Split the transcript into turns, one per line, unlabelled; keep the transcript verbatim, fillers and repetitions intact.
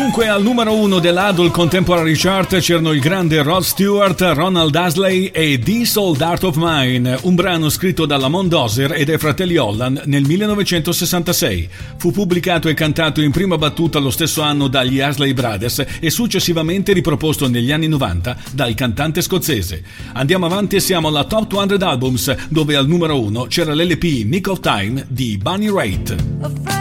Dunque al numero uno dell'Adult Contemporary Chart c'erano il grande Rod Stewart, Ronald Asley e This Old Heart of Mine, un brano scritto da Lamont Dozier e dai fratelli Holland nel millenovecentosessantasei. Fu pubblicato e cantato in prima battuta lo stesso anno dagli Asley Brothers e successivamente riproposto negli anni novanta dal cantante scozzese. Andiamo avanti e siamo alla Top duecento Albums, dove al numero uno c'era l'L P Nick of Time di Bonnie Raitt.